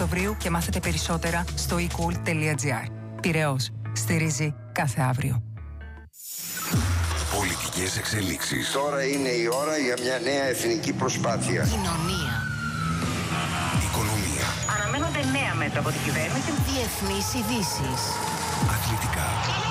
Οκτωβρίου και μάθετε περισσότερα στο ecool.gr. Πειραιώς. Στηρίζει κάθε αύριο. Πολιτικές εξελίξεις. Τώρα είναι η ώρα για μια νέα εθνική προσπάθεια. Κοινωνία. Οικονομία. Αναμένονται νέα μέτρα από την κυβέρνηση. Διεθνείς ειδήσεις. Αθλητικά.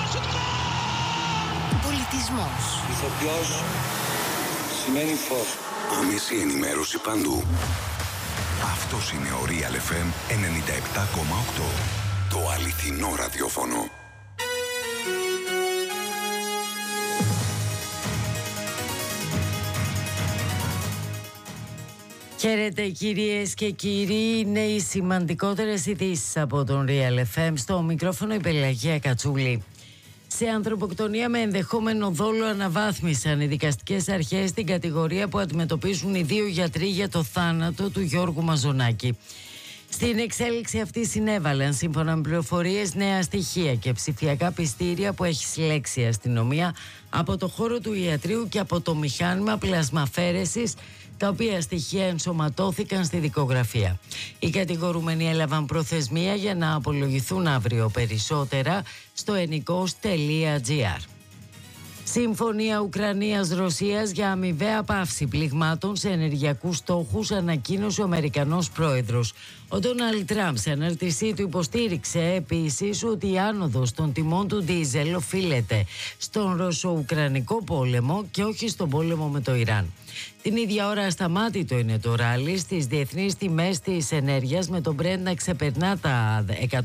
Πολιτισμός. Ηθοποιός σημαίνει φως. Άμεση ενημέρωση παντού. Αυτός είναι ο Real FM 97,8. Το αληθινό ραδιόφωνο. Χαίρετε κυρίες και κύριοι, είναι οι σημαντικότερες ειδήσεις από τον Real FM. Στο μικρόφωνο η Πελαγία Κατσούλη. Σε ανθρωποκτονία με ενδεχόμενο δόλο αναβάθμισαν οι δικαστικές αρχές την κατηγορία που αντιμετωπίζουν οι δύο γιατροί για το θάνατο του Γιώργου Μαζονάκη. Στην εξέλιξη αυτή συνέβαλαν, σύμφωνα με πληροφορίες, νέα στοιχεία και ψηφιακά πιστήρια που έχει συλλέξει η αστυνομία από το χώρο του ιατρείου και από το μηχάνημα πλασμαφέρεσης, τα οποία στοιχεία ενσωματώθηκαν στη δικογραφία. Οι κατηγορούμενοι έλαβαν προθεσμία για να απολογηθούν αύριο. Περισσότερα στο ennikos.gr. Συμφωνία Ουκρανίας-Ρωσίας για αμοιβαία πάυση πληγμάτων σε ενεργειακούς στόχους ανακοίνωσε ο Αμερικανός πρόεδρος. Ο Ντόναλντ Τραμπ σε ανάρτησή του υποστήριξε επίσης ότι η άνοδος των τιμών του ντίζελ οφείλεται στον Ρωσο-Ουκρανικό πόλεμο και όχι στον πόλεμο με το Ιράν. Την ίδια ώρα ασταμάτητο είναι το ράλι στις διεθνείς τιμές της ενέργειας, με τον Brent να ξεπερνά τα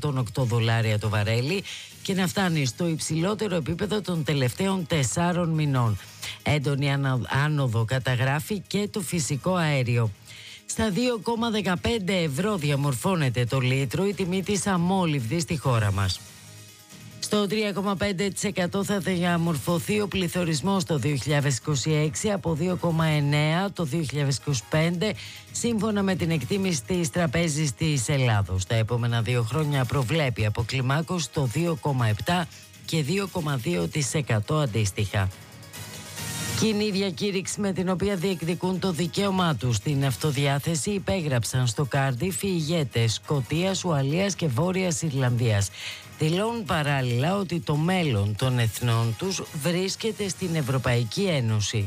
$108 το βαρέλι και να φτάνει στο υψηλότερο επίπεδο των τελευταίων 4 μηνών. Έντονη άνοδο καταγράφει και το φυσικό αέριο. Στα 2,15 ευρώ διαμορφώνεται το λίτρο η τιμή της αμόλυβδης στη χώρα μας. Στο 3,5% θα διαμορφωθεί ο πληθωρισμός το 2026 από 2,9% το 2025, σύμφωνα με την εκτίμηση της Τραπέζης της Ελλάδος. Τα επόμενα 2 χρόνια προβλέπει αποκλιμάκωση το 2,7% και 2,2% αντίστοιχα. Κοινή διακήρυξη με την οποία διεκδικούν το δικαίωμά τους στην αυτοδιάθεση υπέγραψαν στο Κάρντιφ οι ηγέτες Σκωτίας, Ουαλίας και Βόρειας Ιρλανδίας. Δηλώνουν παράλληλα ότι το μέλλον των εθνών τους βρίσκεται στην Ευρωπαϊκή Ένωση.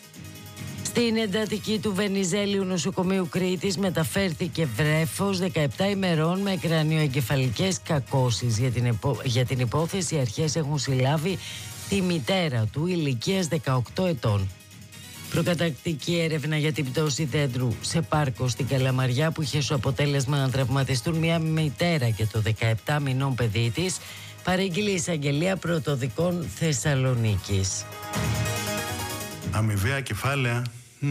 Στην εντατική του Βενιζέλιου νοσοκομείου Κρήτης μεταφέρθηκε βρέφος 17 ημερών με κρανιοεγκεφαλικές κακώσεις. Για την υπόθεση οι αρχές έχουν συλλάβει τη μητέρα του ηλικίας 18 ετών. Προκαταρκτική έρευνα για την πτώση δέντρου σε πάρκο στην Καλαμαριά, που είχε ως αποτέλεσμα να τραυματιστούν μια μητέρα και το 17 μηνών παιδί της, παρήγγειλε η εισαγγελία πρωτοδικών Θεσσαλονίκης. Αμοιβαία κεφάλαια.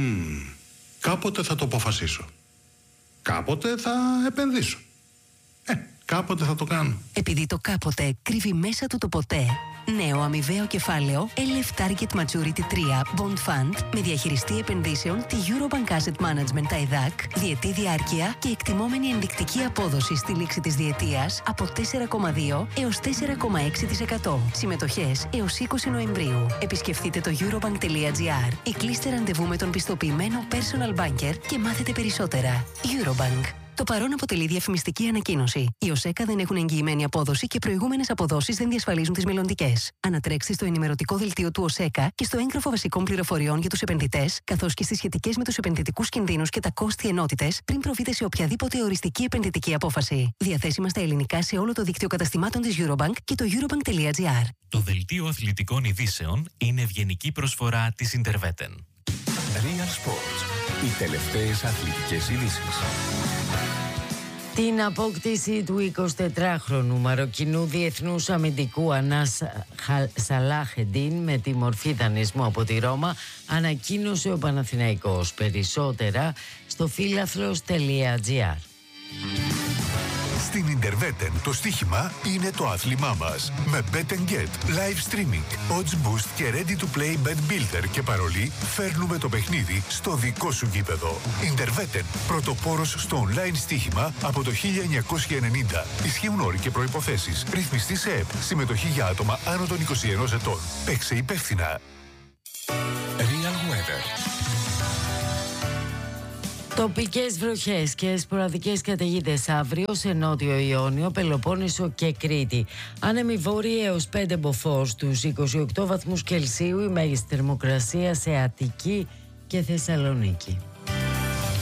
Κάποτε θα το αποφασίσω. Κάποτε θα επενδύσω. Κάποτε θα το κάνω. Επειδή το κάποτε κρύβει μέσα του το ποτέ. Νέο αμοιβαίο κεφάλαιο LF Target Maturity 3 Bond Fund με διαχειριστή επενδύσεων τη Eurobank Asset Management ΤΑΙΔΑΚ, διετή διάρκεια και εκτιμόμενη ενδεικτική απόδοση στη λήξη της διετίας από 4,2 έως 4,6%. Συμμετοχές έως 20 Νοεμβρίου. Επισκεφτείτε το eurobank.gr ή κλείστε ραντεβού με τον πιστοποιημένο personal banker και μάθετε περισσότερα. Eurobank. Το παρόν αποτελεί διαφημιστική ανακοίνωση. Οι ΟΣΕΚΑ δεν έχουν εγγυημένη απόδοση και προηγούμενες αποδόσεις δεν διασφαλίζουν τις μελλοντικές. Ανατρέξτε στο ενημερωτικό δελτίο του ΟΣΕΚΑ και στο έγγραφο βασικών πληροφοριών για τους επενδυτές, καθώς και στις σχετικές με τους επενδυτικούς κινδύνους και τα κόστη ενότητες, πριν προβείτε σε οποιαδήποτε οριστική επενδυτική απόφαση. Διαθέσιμα στα ελληνικά σε όλο το δίκτυο καταστημάτων της Eurobank και το eurobank.gr. Το δελτίο αθλητικών ειδήσεων είναι ευγενική προσφορά της Interveten. Real Sports. Οι τελευταίες αθλητικές ειδήσεις. Την απόκτηση του 24χρονου Μαροκινού διεθνούς αμυντικού Ανάς Σαλάχεντιν με τη μορφή δανεισμού από τη Ρώμα ανακοίνωσε ο Παναθηναϊκός. Περισσότερα στο φίλαθλος.gr. Στην Interveten το στοίχημα είναι το άθλημά μας. Με Bet & Get, live streaming, odds boost και ready to play bet builder και παρολί, φέρνουμε το παιχνίδι στο δικό σου γήπεδο. Interveten, πρωτοπόρος στο online στοίχημα από το 1990. Ισχύουν όροι και προϋποθέσεις. Ρυθμιστή σε ΕΠ. Συμμετοχή για άτομα άνω των 21 ετών. Παίξε υπεύθυνα. Real Weather. Τοπικές βροχές και σποραδικές καταιγίδες αύριο σε Νότιο Ιόνιο, Πελοπόννησο και Κρήτη. Άνεμοι βόρειοι έως 5 μποφόρ στους 28 βαθμούς Κελσίου, η μέγιστη θερμοκρασία σε Αττική και Θεσσαλονίκη.